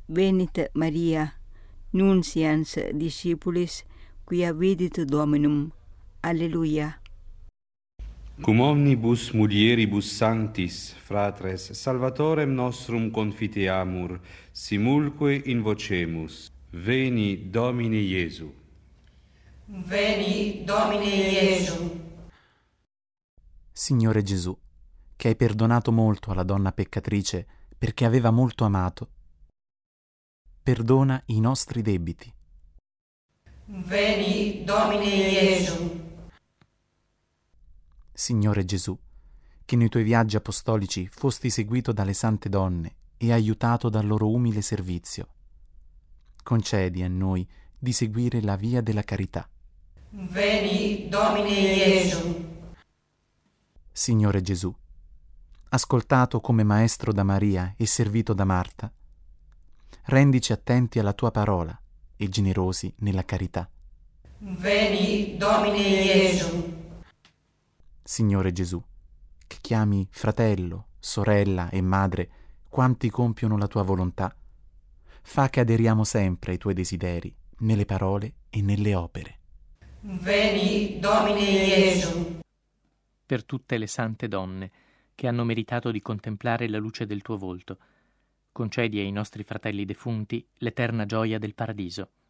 Venite Maria, nuncians discipulis, quia vidit Dominum. Alleluia. Cum omnibus mulieribus sanctis, fratres, salvatorem nostrum confiteamur, simulque invocemus. Veni, Domine Iesu. Veni, Domine Iesu. Signore Gesù, che hai perdonato molto alla donna peccatrice perché aveva molto amato, perdona i nostri debiti. Veni, Domine Iesu. Signore Gesù, che nei tuoi viaggi apostolici fosti seguito dalle sante donne e aiutato dal loro umile servizio, concedi a noi di seguire la via della carità. Veni, Domine Iesu. Signore Gesù, ascoltato come maestro da Maria e servito da Marta, rendici attenti alla tua parola e generosi nella carità. Veni, Domine Iesu. Signore Gesù, che chiami fratello, sorella e madre quanti compiono la tua volontà, fa che aderiamo sempre ai tuoi desideri, nelle parole e nelle opere. Veni, Domine Iesu. Per tutte le sante donne che hanno meritato di contemplare la luce del tuo volto, concedi ai nostri fratelli defunti l'eterna gioia del paradiso.